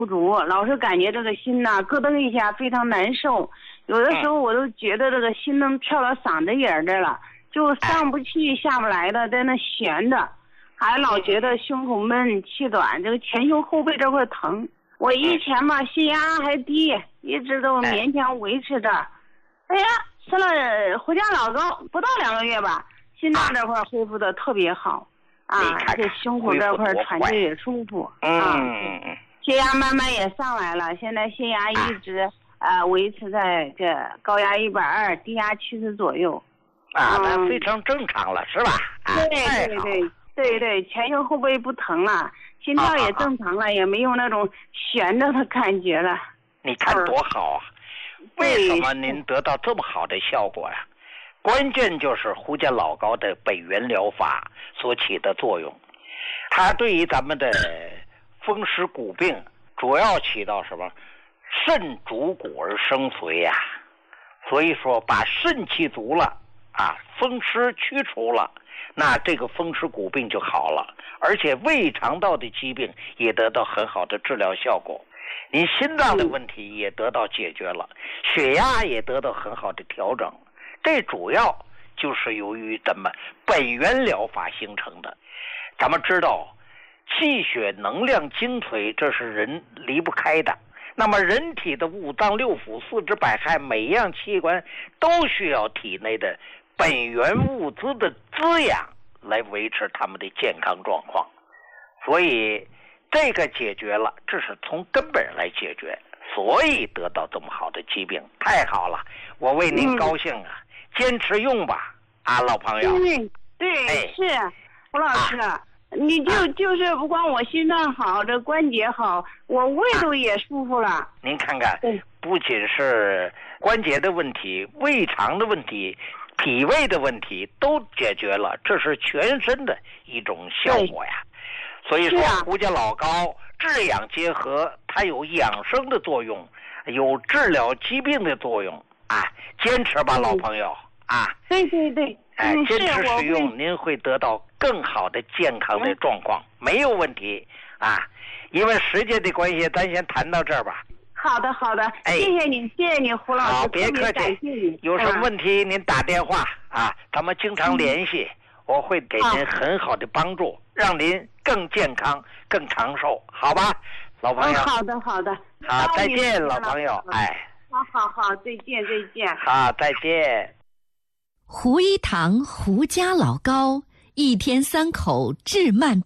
不足，老是感觉这个心呐咯噔一下，非常难受。有的时候我都觉得这个心能跳到嗓子眼儿这了，就上不去下不来的，在那悬着，还老觉得胸口闷气短，这个前胸后背这块疼。我以前嘛血压还低，一直都勉强维持着。哎呀，吃了胡家老膏不到2个月吧，心脏这块恢复的特别好啊，这胸口这块喘气也舒服啊。血压慢慢也上来了，现在血压一直维持在这高压120，低压70左右。 那非常正常了，是吧？ 对，前胸后背不疼了，心跳也正常了，也没有那种悬着的感觉了。 你看多好啊！为什么您得到这么好的效果呀？关键就是胡家老膏的本源疗法所起的作用，它对于咱们的风湿骨病主要起到什么？肾主骨而生髓呀，所以说把肾气足了风湿驱除了，那这个风湿骨病就好了，而且胃肠道的疾病也得到很好的治疗效果，您心脏的问题也得到解决了，血压也得到很好的调整，这主要就是由于咱们本源疗法形成的。咱们知道气血能量精髓，这是人离不开的，那么人体的五脏六腑四肢百骸每一样器官都需要体内的本源物资的滋养来维持他们的健康状况，所以这个解决了，这是从根本来解决，所以得到这么好的疾病，太好了，我为您高兴啊！坚持用吧，老朋友。 对，是胡老师。你就是不光我心脏好，这关节好，我胃都也舒服了。 您看看，不仅是关节的问题，胃肠的问题，脾胃的问题都解决了，这是全身的一种效果呀。所以说胡家老膏治养结合，它有养生的作用，有治疗疾病的作用坚持吧，老朋友对。 坚持使用，您会得到更好的健康的状况，没有问题因为时间的关系，咱先谈到这儿吧。 好的，谢谢你，胡老师。 好，别客气。有什么问题您打电话咱们经常联系，我会给您很好的帮助，让您更健康、更长寿，好吧，老朋友。 好的。 好，再见，老朋友。 好，再见。 好，再见。 胡一堂胡家老膏，1天3口治慢